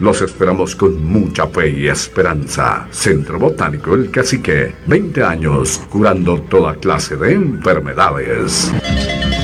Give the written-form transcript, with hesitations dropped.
Los esperamos con mucha fe y esperanza. Centro Botánico El Cacique, 20 años curando toda clase de enfermedades.